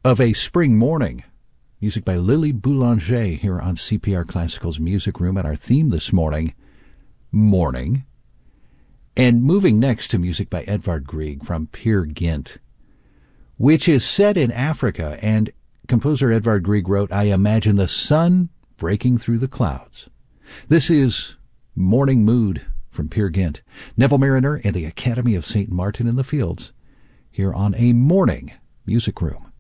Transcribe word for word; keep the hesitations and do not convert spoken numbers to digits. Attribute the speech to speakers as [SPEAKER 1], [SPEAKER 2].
[SPEAKER 1] of a Spring Morning. Music by Lily Boulanger here on C P R Classical's Music Room, and our theme this morning, morning. And moving next to music by Edvard Grieg from Peer Gynt, which is set in Africa, and composer Edvard Grieg wrote, "I imagine the sun breaking through the clouds." This is Morning Mood from Peer Gynt. Neville Mariner and the Academy of Saint Martin in the Fields here on A Morning Music Room.